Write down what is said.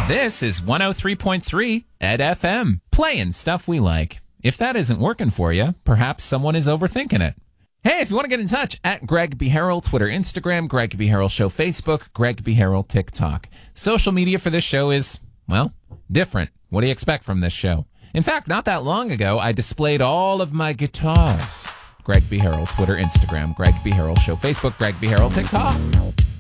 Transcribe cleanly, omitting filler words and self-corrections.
This is 103.3 Ed FM, playing stuff we like. If that isn't working for you, perhaps someone is overthinking it. Hey, if you want to get in touch, at Greg B. Harrell, Twitter, Instagram, Greg B. Harrell Show, Facebook, Greg B. Harrell, TikTok. Social media for this show is, well, different. What do you expect from this show? In fact, not that long ago, I displayed all of my guitars. Greg B. Harrell, Twitter, Instagram, Greg B. Harrell Show, Facebook, Greg B. Harrell, TikTok.